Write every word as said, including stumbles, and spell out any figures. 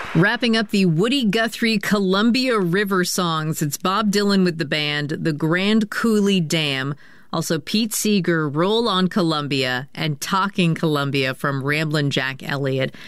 Wrapping up the Woody Guthrie Columbia River songs, it's Bob Dylan with the band, the Grand Coulee Dam, also Pete Seeger, Roll on Columbia, and Talking Columbia from Ramblin' Jack Elliott.